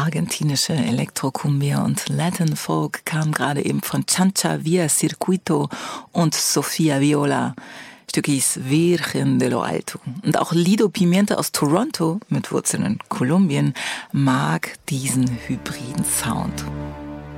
Argentinische Elektrocumbia und Latin Folk kam gerade eben von Chancha Via Circuito und Sofia Viola. Stück hieß Virgen de lo Alto. Und auch Lido Pimienta aus Toronto, mit Wurzeln in Kolumbien, mag diesen hybriden Sound.